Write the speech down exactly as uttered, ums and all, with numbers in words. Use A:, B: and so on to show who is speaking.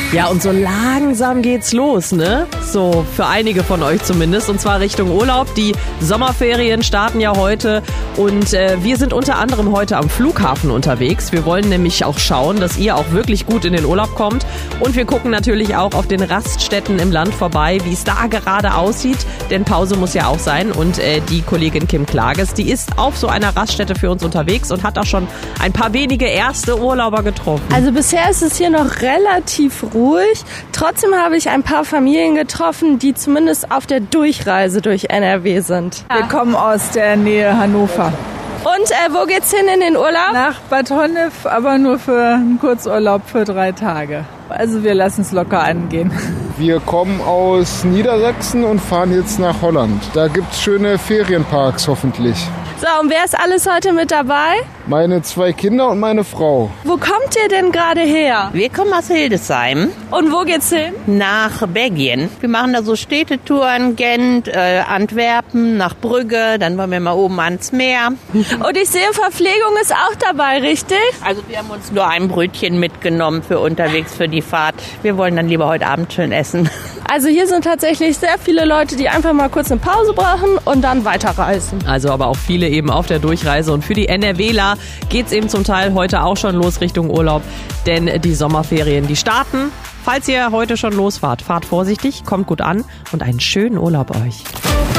A: Ja, und so langsam geht's los, ne? So für einige von euch zumindest, und zwar Richtung Urlaub. Die Sommerferien starten ja heute und äh, wir sind unter anderem heute am Flughafen unterwegs. Wir wollen nämlich auch schauen, dass ihr auch wirklich gut in den Urlaub kommt, und wir gucken natürlich auch auf den Raststätten im Land vorbei, wie es da gerade aussieht, denn Pause muss ja auch sein, und äh, die Kollegin Kim Klages, die ist auf so einer Raststätte für uns unterwegs und hat auch schon ein paar wenige erste Urlauber getroffen.
B: Also bisher ist es hier noch relativ ruhig. Trotzdem habe ich ein paar Familien getroffen, die zumindest auf der Durchreise durch N R W sind.
C: Wir kommen aus der Nähe Hannover.
B: Und äh, wo geht's hin in den Urlaub?
C: Nach Bad Honnef, aber nur für einen Kurzurlaub für drei Tage. Also wir lassen es locker angehen.
D: Wir kommen aus Niedersachsen und fahren jetzt nach Holland. Da gibt's schöne Ferienparks hoffentlich.
B: So, und wer ist alles heute mit dabei?
D: Meine zwei Kinder und meine Frau.
B: Wo kommt ihr denn gerade her?
E: Wir kommen aus Hildesheim.
B: Und wo geht's hin?
E: Nach Belgien. Wir machen da so Städtetouren, Gent, äh, Antwerpen, nach Brügge, dann wollen wir mal oben ans Meer.
B: Und ich sehe, Verpflegung ist auch dabei, richtig?
E: Also wir haben uns nur ein Brötchen mitgenommen für unterwegs für die Fahrt. Wir wollen dann lieber heute Abend schön essen.
B: Also hier sind tatsächlich sehr viele Leute, die einfach mal kurz eine Pause brauchen und dann weiterreisen.
A: Also aber auch viele eben auf der Durchreise, und für die NRWler geht's eben zum Teil heute auch schon los Richtung Urlaub, denn die Sommerferien, die starten. Falls ihr heute schon losfahrt, fahrt vorsichtig, kommt gut an und einen schönen Urlaub euch.